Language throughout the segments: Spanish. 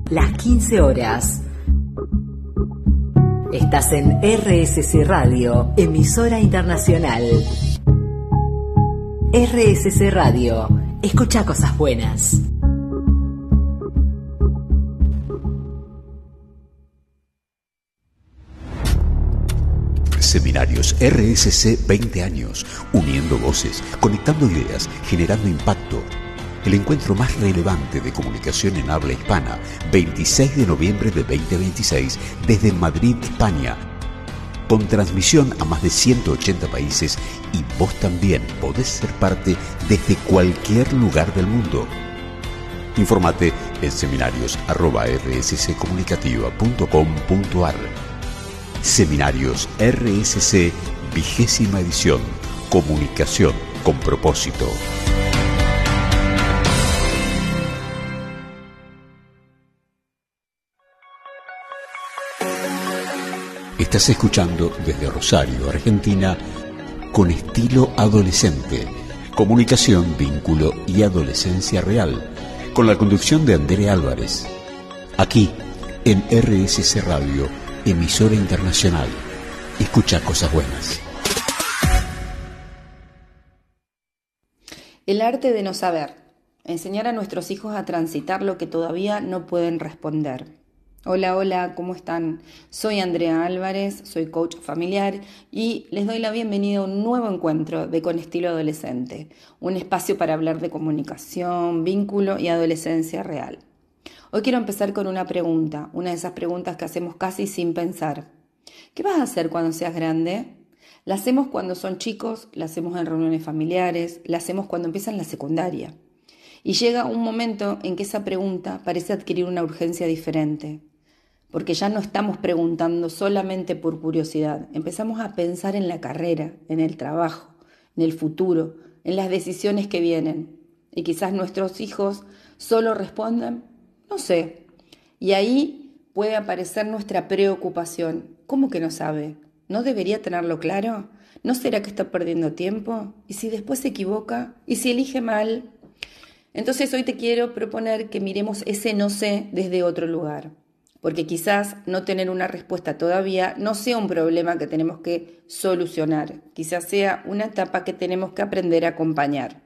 Las 15 horas. Estás en RSC Radio, emisora internacional. RSC Radio. Escucha cosas buenas. Seminarios RSC 20 años, uniendo voces, conectando ideas, generando impacto. El encuentro más relevante de comunicación en habla hispana, 26 de noviembre de 2026, desde Madrid, España. Con transmisión a más de 180 países y vos también podés ser parte desde cualquier lugar del mundo. Infórmate en seminarios@rsccomunicativa.com.ar. Seminarios RSC, 20ª edición. Comunicación con propósito. Estás escuchando desde Rosario, Argentina, Con Estilo Adolescente, comunicación, vínculo y adolescencia real, con la conducción de Andrea Álvarez, aquí en RSC Radio, emisora internacional. Escucha cosas buenas. El arte de no saber. Enseñar a nuestros hijos a transitar lo que todavía no pueden responder. Hola, ¿cómo están? Soy Andrea Álvarez, soy coach familiar y les doy la bienvenida a un nuevo encuentro de Con Estilo Adolescente, un espacio para hablar de comunicación, vínculo y adolescencia real. Hoy quiero empezar con una pregunta, una de esas preguntas que hacemos casi sin pensar. ¿Qué vas a hacer cuando seas grande? La hacemos cuando son chicos, la hacemos en reuniones familiares, la hacemos cuando empiezan la secundaria. Y llega un momento en que esa pregunta parece adquirir una urgencia diferente. Porque ya no estamos preguntando solamente por curiosidad, empezamos a pensar en la carrera, en el trabajo, en el futuro, en las decisiones que vienen. Y quizás nuestros hijos solo respondan, no sé. Y ahí puede aparecer nuestra preocupación. ¿Cómo que no sabe? ¿No debería tenerlo claro? ¿No será que está perdiendo tiempo? ¿Y si después se equivoca? ¿Y si elige mal? Entonces hoy te quiero proponer que miremos ese no sé desde otro lugar. Porque quizás no tener una respuesta todavía no sea un problema que tenemos que solucionar. Quizás sea una etapa que tenemos que aprender a acompañar.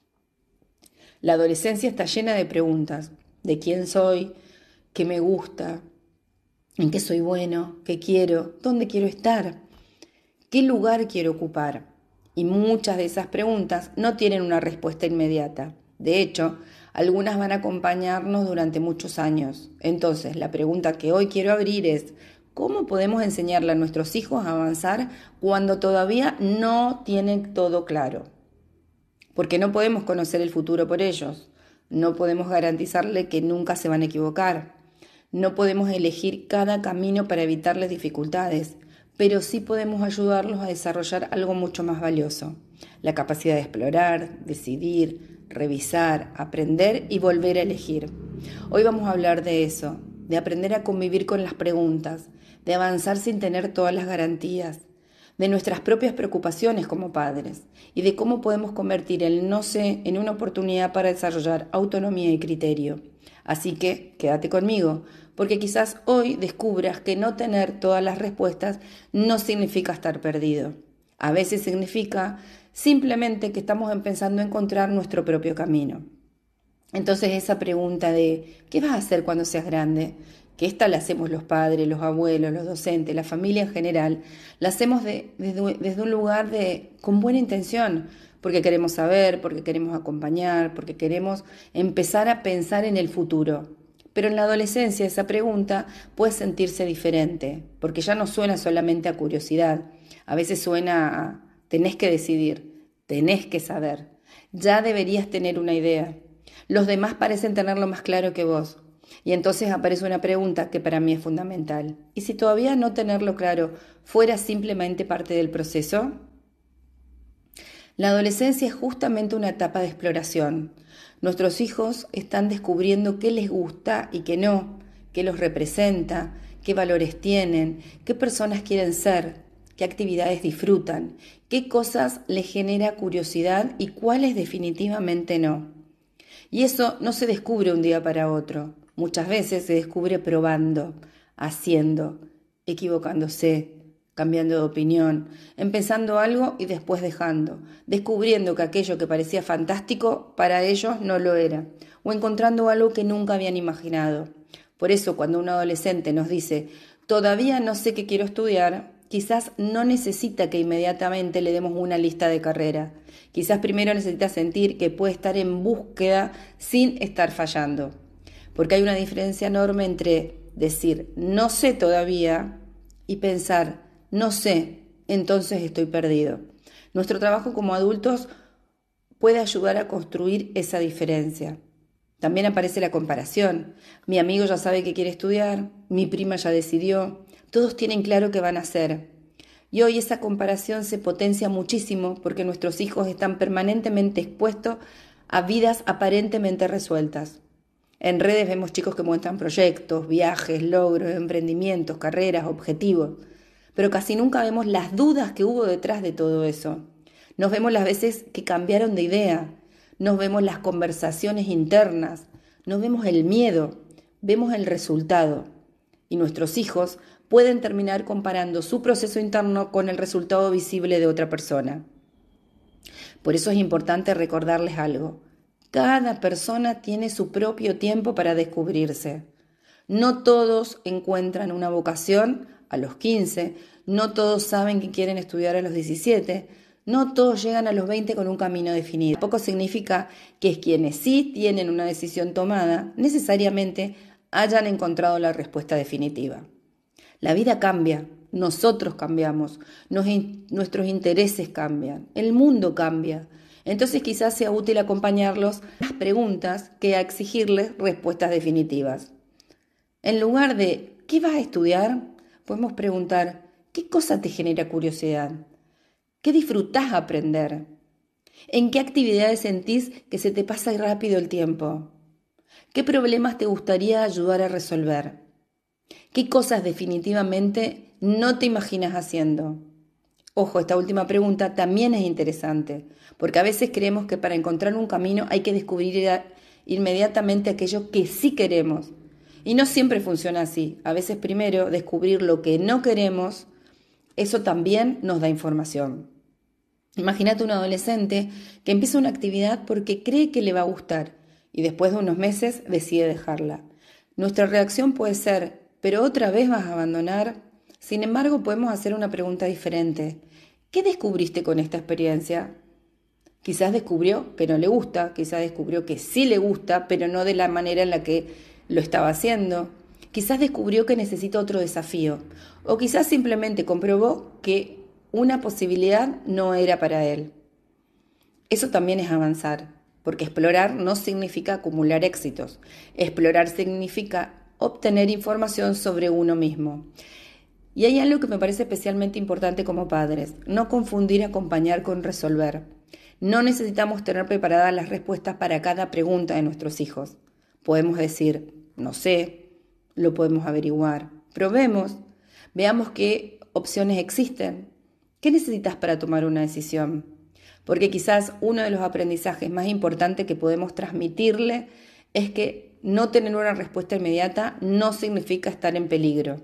La adolescencia está llena de preguntas. ¿De quién soy? ¿Qué me gusta? ¿En qué soy bueno? ¿Qué quiero? ¿Dónde quiero estar? ¿Qué lugar quiero ocupar? Y muchas de esas preguntas no tienen una respuesta inmediata. De hecho, algunas van a acompañarnos durante muchos años. Entonces, la pregunta que hoy quiero abrir es, ¿cómo podemos enseñarle a nuestros hijos a avanzar cuando todavía no tienen todo claro? Porque no podemos conocer el futuro por ellos. No podemos garantizarle que nunca se van a equivocar. No podemos elegir cada camino para evitarles dificultades, pero sí podemos ayudarlos a desarrollar algo mucho más valioso. La capacidad de explorar, decidir, revisar, aprender y volver a elegir. Hoy vamos a hablar de eso, de aprender a convivir con las preguntas, de avanzar sin tener todas las garantías, de nuestras propias preocupaciones como padres y de cómo podemos convertir el no sé en una oportunidad para desarrollar autonomía y criterio. Así que quédate conmigo, porque quizás hoy descubras que no tener todas las respuestas no significa estar perdido. A veces significa simplemente que estamos empezando a encontrar nuestro propio camino. Entonces esa pregunta de ¿qué vas a hacer cuando seas grande? Que esta la hacemos los padres, los abuelos, los docentes, la familia en general, la hacemos desde un lugar con buena intención, porque queremos saber, porque queremos acompañar, porque queremos empezar a pensar en el futuro. Pero en la adolescencia esa pregunta puede sentirse diferente, porque ya no suena solamente a curiosidad, a veces suena a tenés que decidir, tenés que saber, ya deberías tener una idea. Los demás parecen tenerlo más claro que vos. Y entonces aparece una pregunta que para mí es fundamental. ¿Y si todavía no tenerlo claro fuera simplemente parte del proceso? La adolescencia es justamente una etapa de exploración. Nuestros hijos están descubriendo qué les gusta y qué no, qué los representa, qué valores tienen, qué personas quieren ser, qué actividades disfrutan, qué cosas les genera curiosidad y cuáles definitivamente no. Y eso no se descubre un día para otro. Muchas veces se descubre probando, haciendo, equivocándose, cambiando de opinión, empezando algo y después dejando, descubriendo que aquello que parecía fantástico para ellos no lo era, o encontrando algo que nunca habían imaginado. Por eso, cuando un adolescente nos dice, todavía no sé qué quiero estudiar, quizás no necesita que inmediatamente le demos una lista de carrera. Quizás primero necesita sentir que puede estar en búsqueda sin estar fallando. Porque hay una diferencia enorme entre decir no sé todavía y pensar no sé, entonces estoy perdido. Nuestro trabajo como adultos puede ayudar a construir esa diferencia. También aparece la comparación. Mi amigo ya sabe que quiere estudiar, mi prima ya decidió, todos tienen claro qué van a hacer. Y hoy esa comparación se potencia muchísimo porque nuestros hijos están permanentemente expuestos a vidas aparentemente resueltas. En redes vemos chicos que muestran proyectos, viajes, logros, emprendimientos, carreras, objetivos, pero casi nunca vemos las dudas que hubo detrás de todo eso. Nos vemos las veces que cambiaron de idea, nos vemos las conversaciones internas, nos vemos el miedo, vemos el resultado. Y nuestros hijos pueden terminar comparando su proceso interno con el resultado visible de otra persona. Por eso es importante recordarles algo. Cada persona tiene su propio tiempo para descubrirse. No todos encuentran una vocación a los 15, no todos saben que quieren estudiar a los 17, no todos llegan a los 20 con un camino definido. Tampoco significa que quienes sí tienen una decisión tomada necesariamente hayan encontrado la respuesta definitiva. La vida cambia, nosotros cambiamos, nuestros intereses cambian, el mundo cambia. Entonces quizás sea útil acompañarlos a las preguntas que a exigirles respuestas definitivas. En lugar de ¿qué vas a estudiar?, podemos preguntar ¿qué cosa te genera curiosidad? ¿Qué disfrutás aprender? ¿En qué actividades sentís que se te pasa rápido el tiempo? ¿Qué problemas te gustaría ayudar a resolver? ¿Qué cosas definitivamente no te imaginas haciendo? Ojo, esta última pregunta también es interesante, porque a veces creemos que para encontrar un camino hay que descubrir inmediatamente aquello que sí queremos. Y no siempre funciona así. A veces primero descubrir lo que no queremos, eso también nos da información. Imagínate un adolescente que empieza una actividad porque cree que le va a gustar y después de unos meses decide dejarla. Nuestra reacción puede ser, ¿pero otra vez vas a abandonar? Sin embargo, podemos hacer una pregunta diferente. ¿Qué descubriste con esta experiencia? Quizás descubrió que no le gusta, quizás descubrió que sí le gusta, pero no de la manera en la que lo estaba haciendo. Quizás descubrió que necesita otro desafío, o quizás simplemente comprobó que una posibilidad no era para él. Eso también es avanzar, porque explorar no significa acumular éxitos. Explorar significa obtener información sobre uno mismo. Y hay algo que me parece especialmente importante como padres: no confundir acompañar con resolver. No necesitamos tener preparadas las respuestas para cada pregunta de nuestros hijos. Podemos decir, no sé, lo podemos averiguar, probemos, veamos qué opciones existen. ¿Qué necesitas para tomar una decisión? Porque quizás uno de los aprendizajes más importantes que podemos transmitirle es que no tener una respuesta inmediata no significa estar en peligro.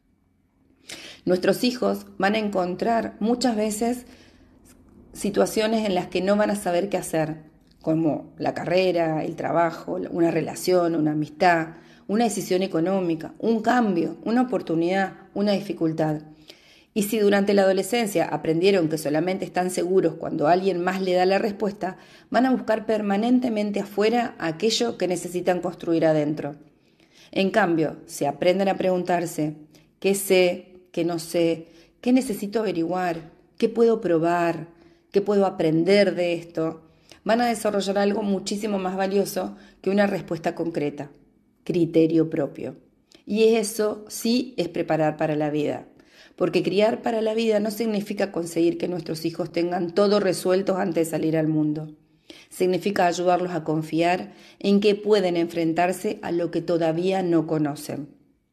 Nuestros hijos van a encontrar muchas veces situaciones en las que no van a saber qué hacer, como la carrera, el trabajo, una relación, una amistad, una decisión económica, un cambio, una oportunidad, una dificultad. Y si durante la adolescencia aprendieron que solamente están seguros cuando alguien más le da la respuesta, van a buscar permanentemente afuera aquello que necesitan construir adentro. En cambio, si aprenden a preguntarse, ¿qué sé? ¿Qué no sé? ¿Qué necesito averiguar? ¿Qué puedo probar? ¿Qué puedo aprender de esto? Van a desarrollar algo muchísimo más valioso que una respuesta concreta: criterio propio. Y eso sí es preparar para la vida. Porque criar para la vida no significa conseguir que nuestros hijos tengan todo resuelto antes de salir al mundo. Significa ayudarlos a confiar en que pueden enfrentarse a lo que todavía no conocen.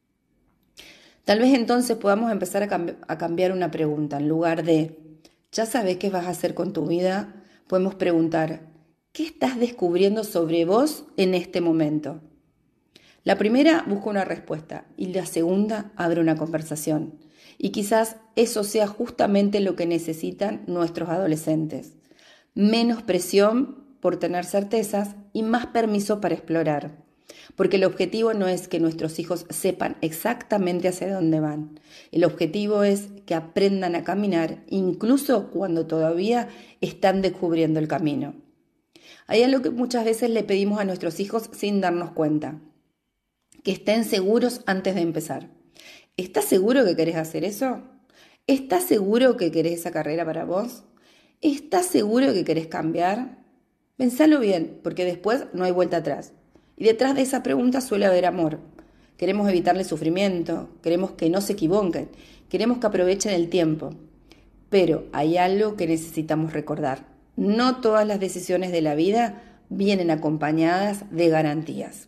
Tal vez entonces podamos empezar a cambiar una pregunta. En lugar de ¿ya sabes qué vas a hacer con tu vida?, podemos preguntar ¿qué estás descubriendo sobre vos en este momento? La primera busca una respuesta y la segunda abre una conversación. Y quizás eso sea justamente lo que necesitan nuestros adolescentes. Menos presión por tener certezas y más permiso para explorar. Porque el objetivo no es que nuestros hijos sepan exactamente hacia dónde van. El objetivo es que aprendan a caminar incluso cuando todavía están descubriendo el camino. Hay algo que muchas veces le pedimos a nuestros hijos sin darnos cuenta. Que estén seguros antes de empezar. ¿Estás seguro que querés hacer eso? ¿Estás seguro que querés esa carrera para vos? ¿Estás seguro que querés cambiar? Pensalo bien, porque después no hay vuelta atrás. Y detrás de esa pregunta suele haber amor. Queremos evitarle sufrimiento, queremos que no se equivoquen, queremos que aprovechen el tiempo. Pero hay algo que necesitamos recordar. No todas las decisiones de la vida vienen acompañadas de garantías.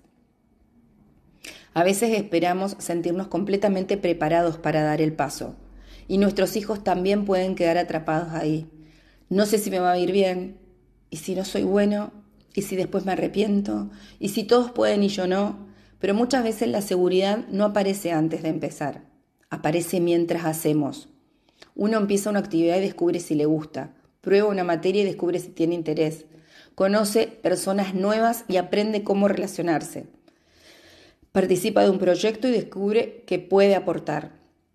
A veces esperamos sentirnos completamente preparados para dar el paso. Y nuestros hijos también pueden quedar atrapados ahí. No sé si me va a ir bien, y si no soy bueno, y si después me arrepiento, y si todos pueden y yo no. Pero muchas veces la seguridad no aparece antes de empezar. Aparece mientras hacemos. Uno empieza una actividad y descubre si le gusta. Prueba una materia y descubre si tiene interés. Conoce personas nuevas y aprende cómo relacionarse. Participa de un proyecto y descubre que puede aportar.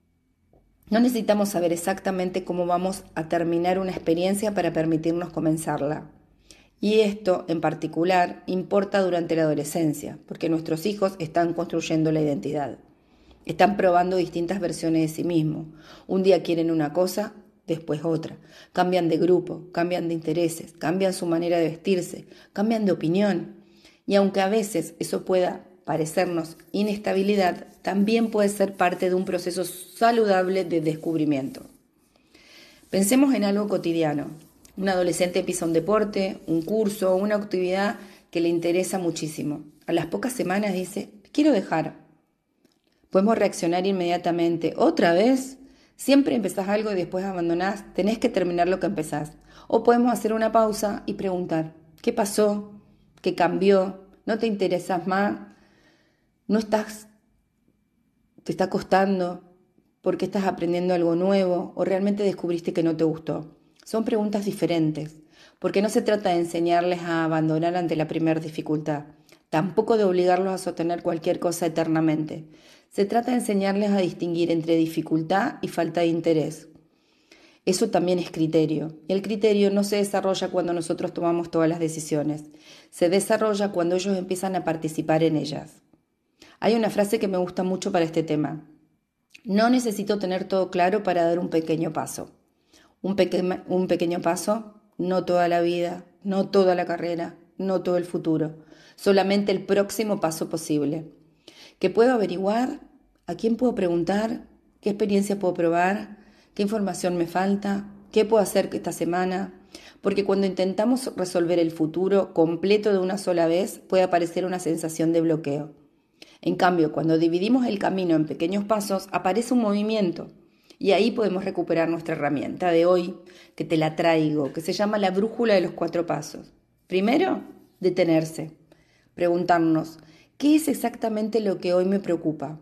No necesitamos saber exactamente cómo vamos a terminar una experiencia para permitirnos comenzarla. Y esto, en particular, importa durante la adolescencia, porque nuestros hijos están construyendo la identidad. Están probando distintas versiones de sí mismos. Un día quieren una cosa, después otra. Cambian de grupo, cambian de intereses, cambian su manera de vestirse, cambian de opinión. Y aunque a veces eso pueda parecernos inestabilidad, también puede ser parte de un proceso saludable de descubrimiento. Pensemos en algo cotidiano. Un adolescente empieza un deporte, un curso, una actividad que le interesa muchísimo. A las pocas semanas dice, quiero dejar. Podemos reaccionar inmediatamente. ¿Otra vez? Siempre empezás algo y después abandonás. Tenés que terminar lo que empezás. O podemos hacer una pausa y preguntar, ¿qué pasó? ¿Qué cambió? ¿No te interesas más? ¿Te está costando porque estás aprendiendo algo nuevo o realmente descubriste que no te gustó? Son preguntas diferentes, porque no se trata de enseñarles a abandonar ante la primera dificultad, tampoco de obligarlos a sostener cualquier cosa eternamente. Se trata de enseñarles a distinguir entre dificultad y falta de interés. Eso también es criterio. El criterio no se desarrolla cuando nosotros tomamos todas las decisiones, se desarrolla cuando ellos empiezan a participar en ellas. Hay una frase que me gusta mucho para este tema. No necesito tener todo claro para dar un pequeño paso. Un pequeño paso, no toda la vida, no toda la carrera, no todo el futuro. Solamente el próximo paso posible. ¿Qué puedo averiguar? ¿A quién puedo preguntar? ¿Qué experiencia puedo probar? ¿Qué información me falta? ¿Qué puedo hacer esta semana? Porque cuando intentamos resolver el futuro completo de una sola vez, puede aparecer una sensación de bloqueo. En cambio, cuando dividimos el camino en pequeños pasos, aparece un movimiento. Y ahí podemos recuperar nuestra herramienta de hoy, que te la traigo, que se llama la brújula de los 4 pasos. Primero, detenerse. Preguntarnos, ¿qué es exactamente lo que hoy me preocupa?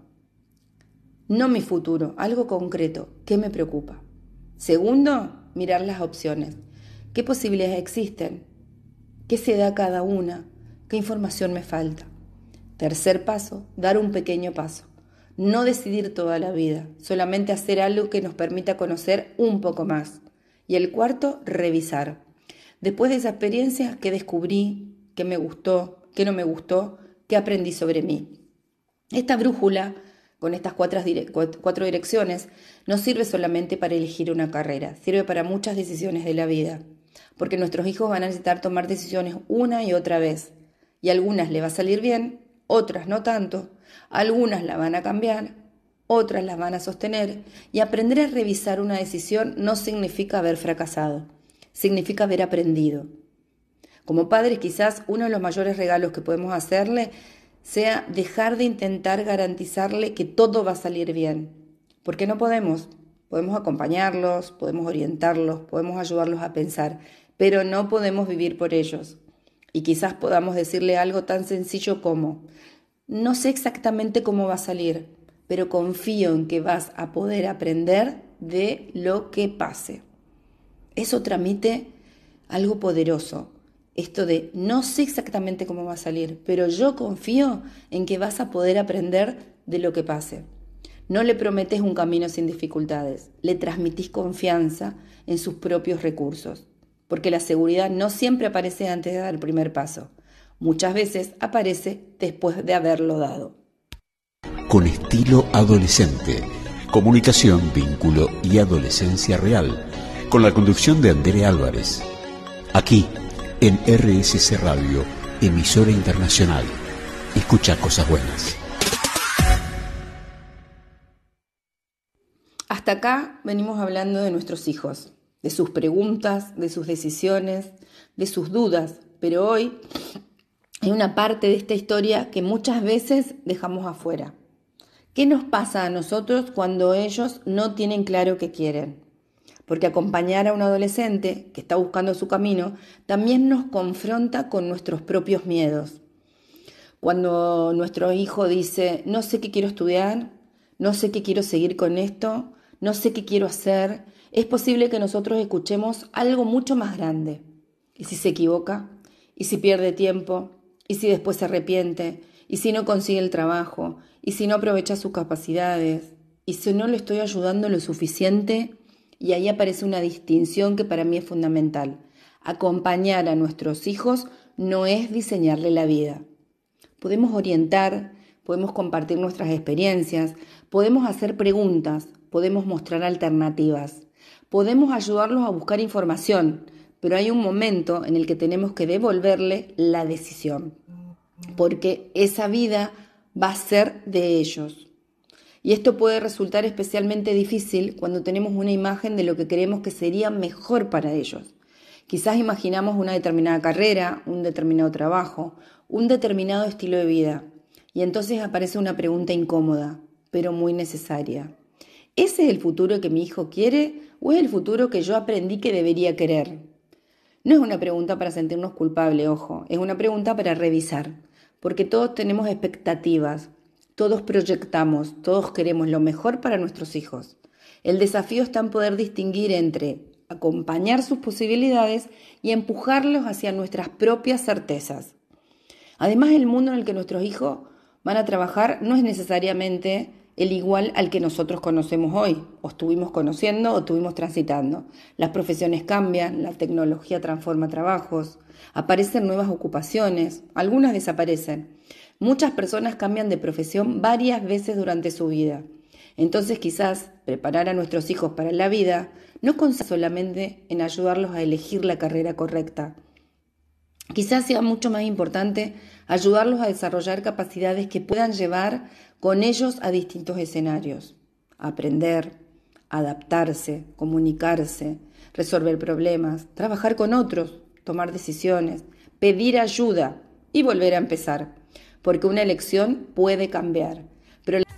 No mi futuro, algo concreto, ¿qué me preocupa? Segundo, mirar las opciones. ¿Qué posibilidades existen? ¿Qué se da cada una? ¿Qué información me falta? Tercer paso, dar un pequeño paso. No decidir toda la vida, solamente hacer algo que nos permita conocer un poco más. Y el cuarto, revisar. Después de esa experiencia, ¿qué descubrí? ¿Qué me gustó? ¿Qué no me gustó? ¿Qué aprendí sobre mí? Esta brújula, con estas 4 direcciones, no sirve solamente para elegir una carrera, sirve para muchas decisiones de la vida. Porque nuestros hijos van a necesitar tomar decisiones una y otra vez. Y a algunas les va a salir bien, otras no tanto, algunas la van a cambiar, otras las van a sostener, y aprender a revisar una decisión no significa haber fracasado, significa haber aprendido. Como padres, quizás uno de los mayores regalos que podemos hacerle sea dejar de intentar garantizarle que todo va a salir bien, porque no podemos acompañarlos, podemos orientarlos, podemos ayudarlos a pensar, pero no podemos vivir por ellos. Y quizás podamos decirle algo tan sencillo como, no sé exactamente cómo va a salir, pero confío en que vas a poder aprender de lo que pase. Eso transmite algo poderoso. Esto de no sé exactamente cómo va a salir, pero yo confío en que vas a poder aprender de lo que pase. No le prometes un camino sin dificultades, le transmitís confianza en sus propios recursos, porque la seguridad no siempre aparece antes de dar el primer paso. Muchas veces aparece después de haberlo dado. Con estilo adolescente, comunicación, vínculo y adolescencia real, con la conducción de Andrea Álvarez. Aquí, en RSC Radio, emisora internacional. Escucha cosas buenas. Hasta acá venimos hablando de nuestros hijos, de sus preguntas, de sus decisiones, de sus dudas, pero hoy hay una parte de esta historia que muchas veces dejamos afuera. ¿Qué nos pasa a nosotros cuando ellos no tienen claro qué quieren? Porque acompañar a un adolescente que está buscando su camino también nos confronta con nuestros propios miedos. Cuando nuestro hijo dice, no sé qué quiero estudiar, no sé qué quiero seguir con esto, no sé qué quiero hacer, es posible que nosotros escuchemos algo mucho más grande. ¿Y si se equivoca? ¿Y si pierde tiempo? ¿Y si después se arrepiente? ¿Y si no consigue el trabajo? ¿Y si no aprovecha sus capacidades? ¿Y si no le estoy ayudando lo suficiente? Y ahí aparece una distinción que para mí es fundamental. Acompañar a nuestros hijos no es diseñarle la vida. Podemos orientar, podemos compartir nuestras experiencias, podemos hacer preguntas, podemos mostrar alternativas, podemos ayudarlos a buscar información, pero hay un momento en el que tenemos que devolverle la decisión, porque esa vida va a ser de ellos. Y esto puede resultar especialmente difícil cuando tenemos una imagen de lo que creemos que sería mejor para ellos. Quizás imaginamos una determinada carrera, un determinado trabajo, un determinado estilo de vida. Y entonces aparece una pregunta incómoda, pero muy necesaria. ¿Ese es el futuro que mi hijo quiere o es el futuro que yo aprendí que debería querer? No es una pregunta para sentirnos culpables, ojo, es una pregunta para revisar, porque todos tenemos expectativas. Todos proyectamos, todos queremos lo mejor para nuestros hijos. El desafío está en poder distinguir entre acompañar sus posibilidades y empujarlos hacia nuestras propias certezas. Además, el mundo en el que nuestros hijos van a trabajar no es necesariamente el igual al que nosotros conocemos hoy, o estuvimos conociendo o estuvimos transitando. Las profesiones cambian, la tecnología transforma trabajos, aparecen nuevas ocupaciones, algunas desaparecen. Muchas personas cambian de profesión varias veces durante su vida. Entonces quizás preparar a nuestros hijos para la vida no consiste solamente en ayudarlos a elegir la carrera correcta. Quizás sea mucho más importante ayudarlos a desarrollar capacidades que puedan llevar con ellos a distintos escenarios. Aprender, adaptarse, comunicarse, resolver problemas, trabajar con otros, tomar decisiones, pedir ayuda y volver a empezar. Porque una elección puede cambiar, pero